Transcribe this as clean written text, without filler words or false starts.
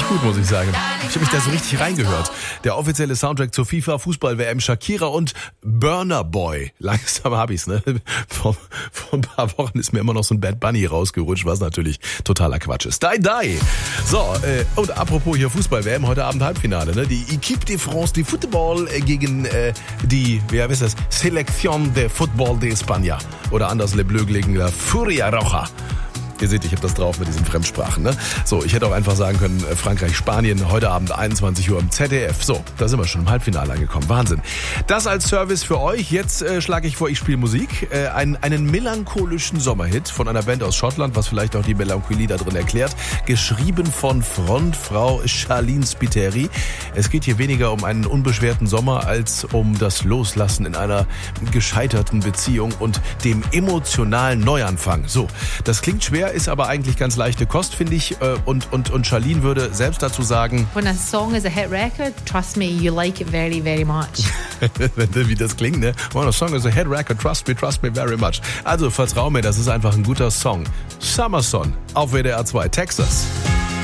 gut, muss ich sagen. Ich habe mich da so richtig reingehört. Der offizielle Soundtrack zur FIFA-Fußball-WM, Shakira und Burna Boy. Langsam hab ich's, ne? Vor ein paar Wochen ist mir immer noch so ein Bad Bunny rausgerutscht, was natürlich totaler Quatsch ist. Die. So, und apropos hier Fußball-WM, heute Abend Halbfinale, ne? Die Équipe de France de Football gegen die, wie heißt das? Selección de Football de España. Oder anders, Le Bleu gegen La Furia Roja. Ihr seht, ich habe das drauf mit diesen Fremdsprachen, ne? So, ich hätte auch einfach sagen können, Frankreich-Spanien, heute Abend 21 Uhr im ZDF. So, da sind wir schon im Halbfinale angekommen. Wahnsinn. Das als Service für euch. Jetzt schlage ich vor, ich spiele Musik. Einen melancholischen Sommerhit von einer Band aus Schottland, was vielleicht auch die Melancholie da drin erklärt. Geschrieben von Frontfrau Charlene Spiteri. Es geht hier weniger um einen unbeschwerten Sommer als um das Loslassen in einer gescheiterten Beziehung und dem emotionalen Neuanfang. So, das klingt schwer, ist aber eigentlich ganz leichte Kost, finde ich. Und Charlene würde selbst dazu sagen: When a song is a hit record, trust me, you like it very, very much. Wie das klingt, ne? When a song is a hit record, trust me very much. Also vertrau mir, das ist einfach ein guter Song. Summer Son auf WDR 2 Texas.